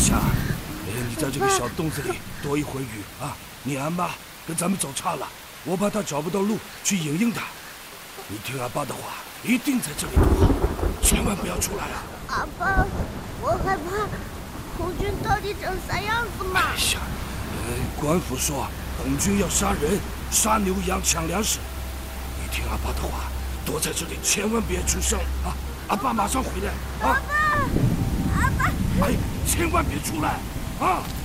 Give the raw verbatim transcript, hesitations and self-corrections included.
夏，你在这个小洞子里躲一会儿雨啊！你俺妈跟咱们走岔了，我怕她找不到路去迎迎她。你听阿爸的话，一定在这里躲好，千万不要出来啊！ 阿爸，我害怕红军到底长啥样子嘛？ 哎呀，呃，官府说红军要杀人、杀牛羊、抢粮食。你听阿爸的话，躲在这里，千万别出声啊！阿爸马上回来啊！ 阿爸，阿爸， 哎，千万别出来啊！